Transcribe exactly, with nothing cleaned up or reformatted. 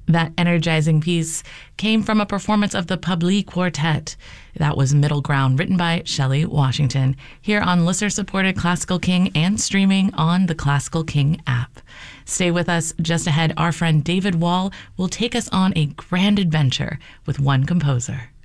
That energizing piece came from a performance of the Pabli Quartet. That was Middle Ground, written by Shelley Washington, here on listener-supported Classical King and streaming on the Classical King app. Stay with us. Just ahead, our friend David Wall will take us on a grand adventure with one composer.